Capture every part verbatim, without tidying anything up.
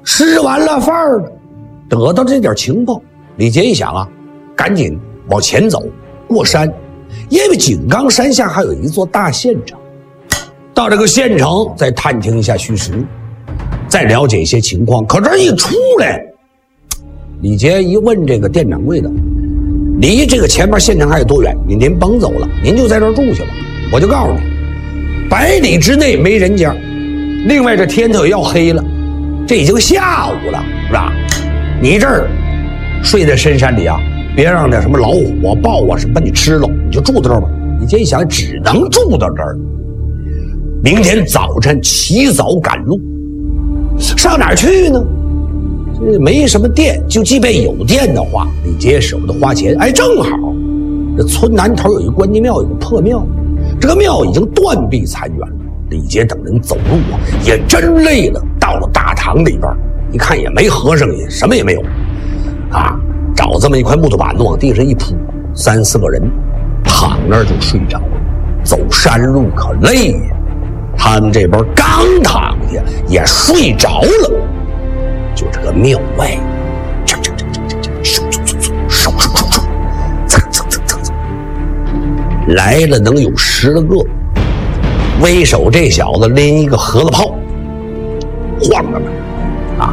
吃完了饭儿，得到这点情报，李杰一想啊，赶紧往前走，过山，因为井冈山下还有一座大县城。到这个县城，再探听一下虚实，再了解一些情况。可这一出来，李杰一问这个店掌柜的，离这个前面县城还有多远？您您甭走了，您就在这儿住去吧。我就告诉你，百里之内没人家。另外，这天都要黑了，这已经下午了，是吧？你这儿睡在深山里啊，别让那什么老虎啊、豹啊什么把你吃了，你就住在这儿吧。李杰一想，只能住到这儿。明天早晨起早赶路，上哪儿去呢？这没什么店，就即便有店的话，李杰也舍不得花钱。哎，正好这村南头有一关帝庙，有个破庙，这个庙已经断壁残垣了。李杰等人走路啊，也真累了。到了大堂里边，一看也没和尚，也什么也没有，啊，找这么一块木头板子往地上一铺，三四个人躺那儿就睡着了。走山路可累呀。他们这边刚躺下也睡着了，就这个庙外，唰唰唰唰唰，唰唰唰唰，唰唰唰唰，蹭蹭蹭蹭蹭，来了能有十来个。为首这小子拎一个盒子炮，晃着呢，啊，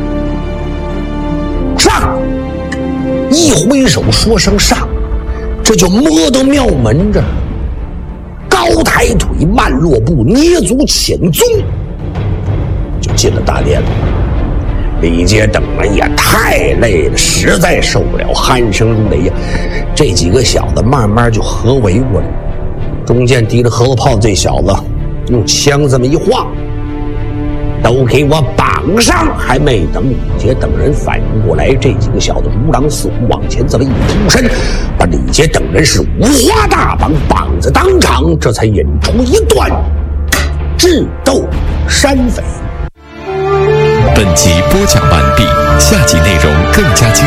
上！一挥手说声上，这就摸到庙门这儿。高抬腿，慢落步，捏足潜踪，就进了大殿了。李杰等人也太累了，实在受不了，鼾声如雷呀。这几个小子慢慢就合围过来，中间提着核桃炮，这小子用枪这么一晃，都给我绑上！还没等李杰等人反应过来，这几个小子如狼似虎往前这么一扑身，把李杰等人是五花大绑，绑在当场，这才引出一段智斗山匪。 本集播讲完毕，下集内容更加精